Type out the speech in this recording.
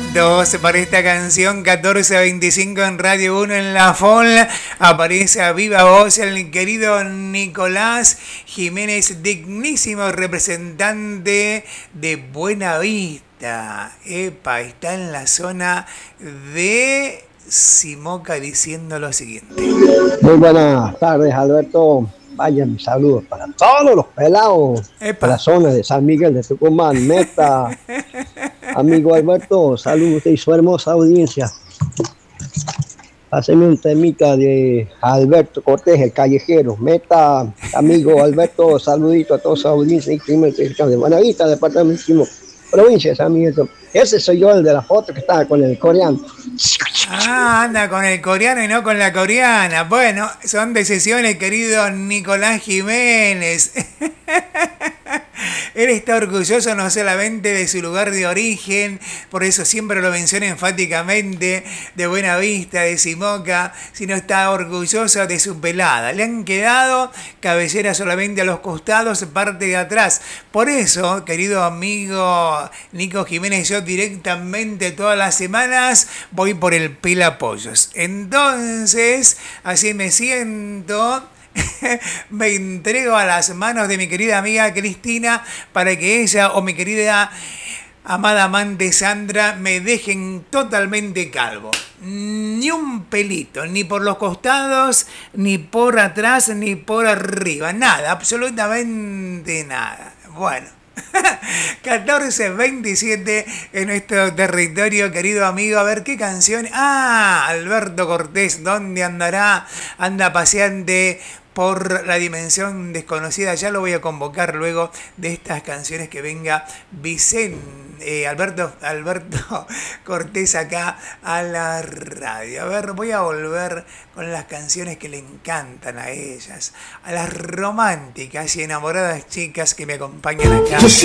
atentos para esta canción 14:25 en Radio 1 en La FOL. Aparece a viva voz el querido Nicolás Jiménez, dignísimo representante de Buenavista. Epa, está en la zona de Simoca diciendo lo siguiente. Muy buenas tardes, Alberto. Vaya mis saludos para todos los pelados de la zona de San Miguel de Tucumán, Meta. Amigo Alberto, saludos y su hermosa audiencia. Haceme un temita de Alberto Cortés, el callejero. Meta, amigo Alberto, saludito a toda su audiencia de Buenavista, departamento, provincia de San Miguel. Ese soy yo, el de la foto que estaba con el coreano. Ah, anda con el coreano y no con la coreana. Bueno, son decisiones, querido Nicolás Jiménez. Él está orgulloso no solamente de su lugar de origen, por eso siempre lo menciona enfáticamente, de Buenavista, de Simoca, sino está orgulloso de su pelada. Le han quedado cabellera solamente a los costados, parte de atrás. Por eso, querido amigo Nico Jiménez, yo directamente todas las semanas voy por el pelapollos. Entonces, así me siento. Me entrego a las manos de mi querida amiga Cristina para que ella o mi querida amada amante Sandra me dejen totalmente calvo. Ni un pelito, ni por los costados, ni por atrás, ni por arriba. Nada, absolutamente nada. Bueno. 14:27 en nuestro territorio, querido amigo. A ver qué canción. Ah, Alberto Cortés, ¿dónde andará? Anda paseante por la dimensión desconocida. Ya lo voy a convocar luego de estas canciones que venga Alberto Cortés acá a la radio. A ver, voy a volver con las canciones que le encantan a ellas, a las románticas y enamoradas chicas que me acompañan acá.